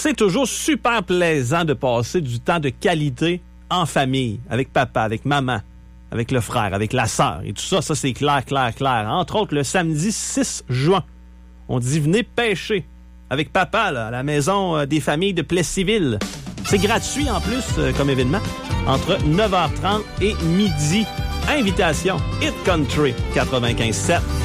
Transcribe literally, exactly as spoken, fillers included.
c'est toujours super plaisant de passer du temps de qualité en famille, avec papa, avec maman, avec le frère, avec la sœur et tout ça. Ça, c'est clair, clair, clair. Entre autres, le samedi six juin, on dit venez pêcher avec papa là, à la maison euh, des familles de Plessisville. C'est gratuit en plus euh, comme événement, entre neuf heures trente et midi. Invitation Hit Country quatre-vingt-quinze sept.